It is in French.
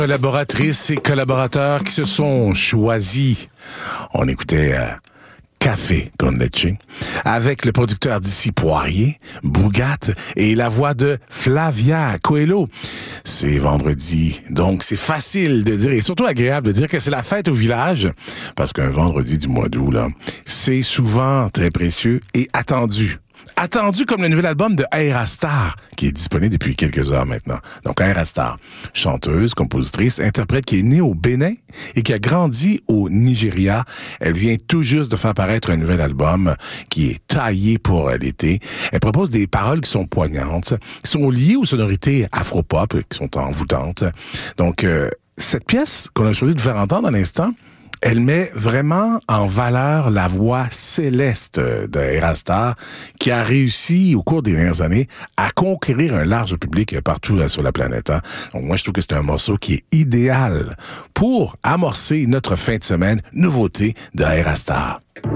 Collaboratrices et collaborateurs qui se sont choisis. On écoutait Café con leche avec le producteur d'ici Poirier, Bougat et la voix de Flavia Coelho. C'est vendredi, donc c'est facile de dire et surtout agréable de dire que c'est la fête au village parce qu'un vendredi du mois d'août, là, c'est souvent très précieux et attendu. Attendu comme le nouvel album de Ayra Starr, qui est disponible depuis quelques heures maintenant. Donc, Ayra Starr, chanteuse, compositrice, interprète qui est née au Bénin et qui a grandi au Nigeria. Elle vient tout juste de faire paraître un nouvel album qui est taillé pour l'été. Elle propose des paroles qui sont poignantes, qui sont liées aux sonorités afro-pop, qui sont envoûtantes. Donc, cette pièce qu'on a choisi de faire entendre à l'instant, elle met vraiment en valeur la voix céleste d'Ayra Starr qui a réussi au cours des dernières années à conquérir un large public partout sur la planète. Hein. Donc moi, je trouve que c'est un morceau qui est idéal pour amorcer notre fin de semaine nouveauté d'Ayra Starr.